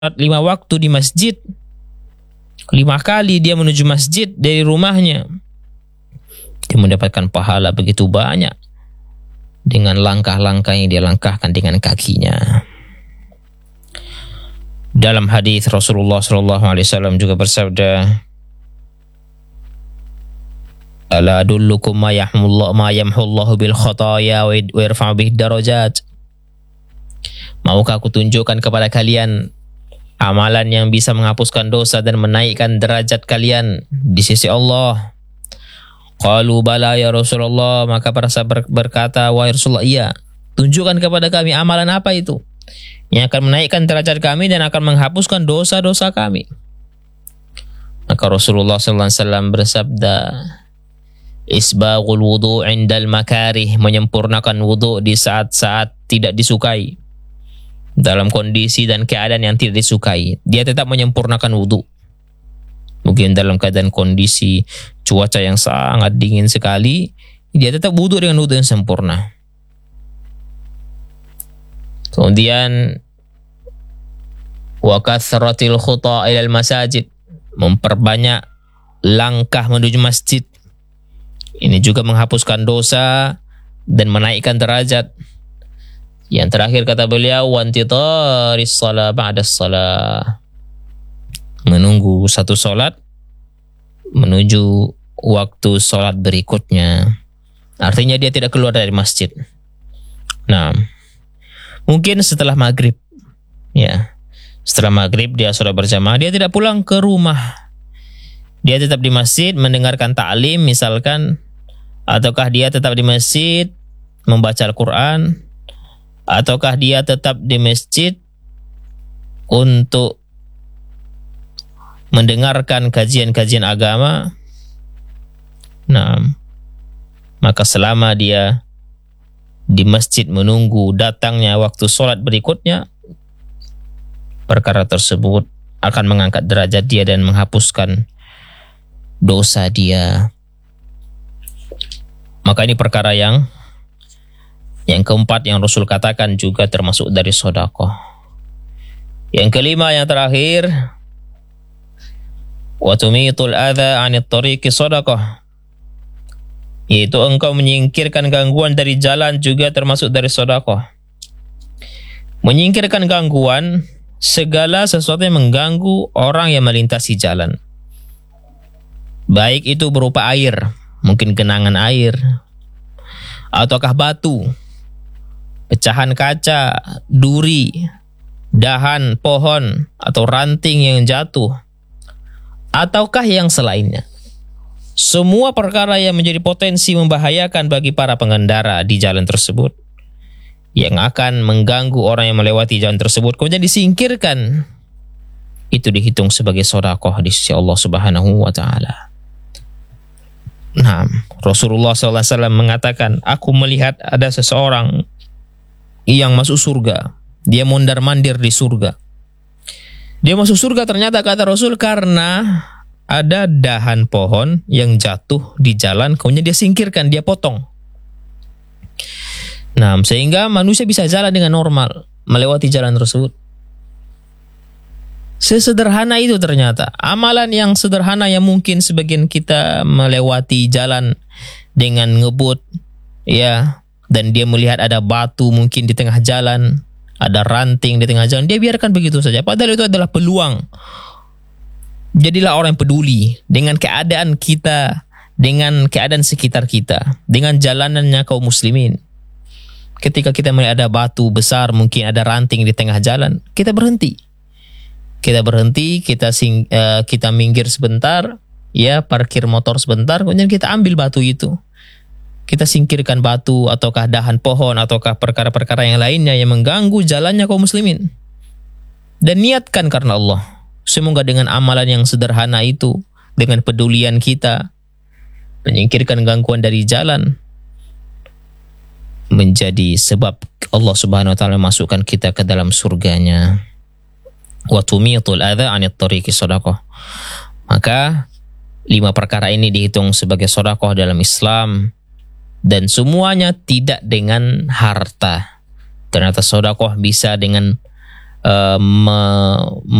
5 waktu di masjid, 5 kali dia menuju masjid dari rumahnya, dia mendapatkan pahala begitu banyak dengan langkah-langkah yang dia langkahkan dengan kakinya. Dalam hadis Rasulullah SAW juga bersabda, "Ala adullukum ma yamhullahu bil khataya wa yarfa'u bih darajat." Maukah aku tunjukkan kepada kalian amalan yang bisa menghapuskan dosa dan menaikkan derajat kalian di sisi Allah? Qalu bala ya Rasulullah. Maka para sahabat berkata, wahai Rasulullah, iya. Tunjukkan kepada kami amalan apa itu yang akan menaikkan derajat kami dan akan menghapuskan dosa-dosa kami. Maka Rasulullah SAW bersabda, isbaghul wudu' indal makarih, menyempurnakan wudu' di saat-saat tidak disukai, dalam kondisi dan keadaan yang tidak disukai, dia tetap menyempurnakan wudu. Mungkin dalam keadaan kondisi cuaca yang sangat dingin sekali, dia tetap wudu dengan wudu yang sempurna. Kemudian wa kathratil khuta ilal masajid, memperbanyak langkah menuju masjid. Ini juga menghapuskan dosa dan menaikkan derajat. Yang terakhir kata beliau, wantitaris shalah ba'da shalah, menunggu satu solat menuju waktu solat berikutnya. Artinya dia tidak keluar dari masjid. Nah, mungkin setelah maghrib, ya, setelah maghrib dia sudah berjamaah, dia tidak pulang ke rumah, dia tetap di masjid mendengarkan ta'lim misalkan, ataukah dia tetap di masjid membaca Al-Quran, ataukah dia tetap di masjid untuk mendengarkan kajian-kajian agama. Nah, maka selama dia di masjid menunggu datangnya waktu sholat berikutnya, perkara tersebut akan mengangkat derajat dia dan menghapuskan dosa dia. Maka ini perkara yang keempat yang Rasul katakan juga termasuk dari sedekah. Yang kelima, yang terakhir, wa tumitul adza 'anit tariqi sedekah, yaitu engkau menyingkirkan gangguan dari jalan juga termasuk dari sedekah. Menyingkirkan gangguan, segala sesuatu yang mengganggu orang yang melintasi jalan, baik itu berupa air, mungkin genangan air, ataukah batu, pecahan kaca, duri, dahan pohon, atau ranting yang jatuh, ataukah yang selainnya. Semua perkara yang menjadi potensi membahayakan bagi para pengendara di jalan tersebut, yang akan mengganggu orang yang melewati jalan tersebut, kemudian disingkirkan, itu dihitung sebagai sedekah di sisi Allah Subhanahu wa Ta'ala. Nah, Rasulullah SAW mengatakan, aku melihat ada seseorang yang masuk surga, dia mondar-mandir di surga. Dia masuk surga ternyata, kata Rasul, karena ada dahan pohon yang jatuh di jalan, kemudian dia singkirkan, dia potong. Nah, sehingga manusia bisa jalan dengan normal melewati jalan tersebut. Sesederhana itu ternyata. Amalan yang sederhana yang mungkin sebagian kita melewati jalan dengan ngebut, ya, dan dia melihat ada batu mungkin di tengah jalan, ada ranting di tengah jalan, dia biarkan begitu saja. Padahal itu adalah peluang. Jadilah orang yang peduli dengan keadaan kita, dengan keadaan sekitar kita, dengan jalanannya kaum muslimin. Ketika kita melihat ada batu besar, mungkin ada ranting di tengah jalan, kita berhenti. Kita minggir sebentar, ya, parkir motor sebentar, kemudian kita ambil batu itu. Kita singkirkan batu, ataukah dahan pohon, ataukah perkara-perkara yang lainnya yang mengganggu jalannya kaum muslimin. Dan niatkan karena Allah. Semoga dengan amalan yang sederhana itu, dengan pedulian kita, menyingkirkan gangguan dari jalan, menjadi sebab Allah Subhanahu wa Ta'ala masukkan kita ke dalam surganya. Wa tumitul adza 'anit tariqi sedekah. Maka 5 perkara ini dihitung sebagai sedekah dalam Islam, dan semuanya tidak dengan harta. Ternyata sedekah bisa dengan me-